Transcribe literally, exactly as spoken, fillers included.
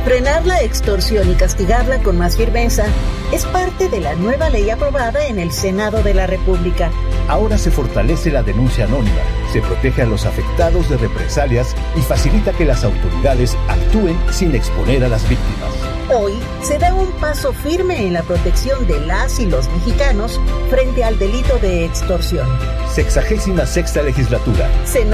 Frenar la extorsión y castigarla con más firmeza es parte de la nueva ley aprobada en el Senado de la República. Ahora se fortalece la denuncia anónima, se protege a los afectados de represalias y facilita que las autoridades actúen sin exponer a las víctimas. Hoy se da un paso firme en la protección de las y los mexicanos frente al delito de extorsión. Sexagésima sexta legislatura. Senado